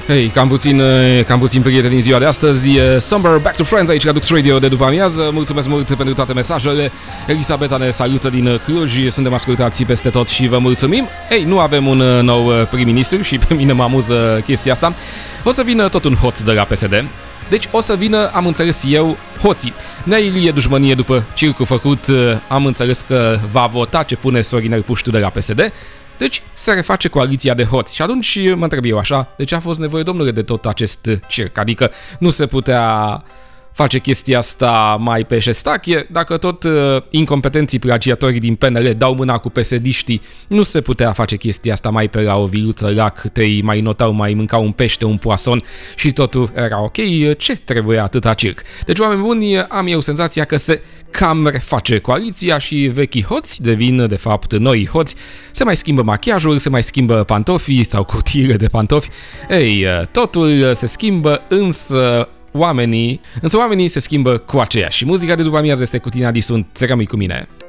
Hei, cam puțin prieteni din ziua de astăzi. Summer Back to Friends aici la Dux Radio de după amiază. Mulțumesc mult pentru toate mesajele. Elisabeta ne salută din Cluj. Suntem ascultați peste tot și vă mulțumim. Ei, nu avem un nou prim-ministru și pe mine mă amuză chestia asta. O să vină tot un hoț de la PSD. Deci o să vină, am înțeles eu, hoții. Neilie dușmănie după circul făcut, am înțeles că va vota ce pune Sorinel Puștu de la PSD. Deci se reface coaliția de hoți. Și atunci mă întreb eu așa, de ce a fost nevoie, domnule, de tot acest circ? Adică nu se putea face chestia asta mai pe șestache? Dacă tot incompetenții plagiatorii din PNL dau mâna cu PSD-știi, nu se putea face chestia asta mai pe la o viluță lac, te mai notau, mai mâncau un pește, un poason și totul era ok? Ce trebuie atâta circ? Deci, oameni buni, am eu senzația că se cam reface coaliția și vechii hoți devin, de fapt, noi hoți. Se mai schimbă machiajul, se mai schimbă pantofii sau cutiile de pantofi. Ei, totul se schimbă, însă oamenii se schimbă cu aceea. Și muzica de după amiază este cu tine, Adi, sunt, rămâi cu mine.